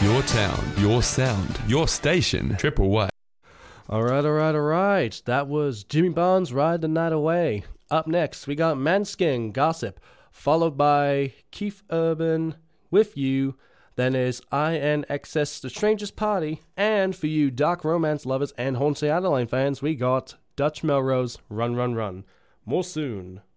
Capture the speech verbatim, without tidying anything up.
Your town, your sound, your station, Triple Y. All right, all right, all right. That was Jimmy Bonds, Ride the Night Away. Up next, we got Manskin, Gossip, followed by Keith Urban, With You. Then is I N X S, The Strangest Party. And for you dark romance lovers and Hornsey Adeline fans, we got Dutch Melrose, Run, Run, Run. More soon.